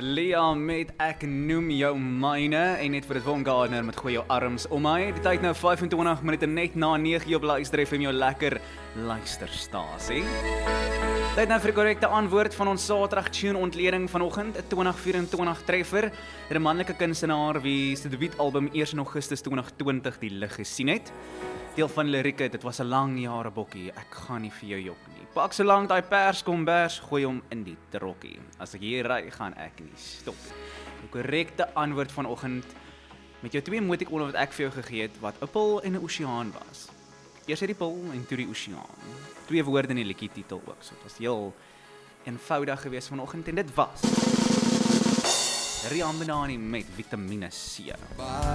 Lia met Ek noem jou myne en net vir dit Von Gardner met gooi jou arms om my. Die tyd nou 25 minute net na 9 op Luister FM jou lekker luisterstasie. Tyd nou vir die korrekte antwoord van ons Saterdag tune ontleding vanoggend, 'n 2024 treffer. 'n manlike kunstenaar wie se debuutalbum eers in Augustus 2020 die lig gesien het. Deel van die lirieke, dit was 'n lang jare bokkie, ek gaan nie vir jou jok nie. Pak so lank daai pers kom bers, gooi hom in die trokkie. As ek hier ry, gaan ek nie stop. Die korrekte antwoord vanoggend met jou twee emotikone wat ek vir jou gegee het, wat 'n pil en 'n oseaan was. Eers uit die pil en toe die oseaan. Twee woorde in die liedjie titel ook, so dit was heel eenvoudig geweest vanoggend en dit was Rian Benani met Vitamine C.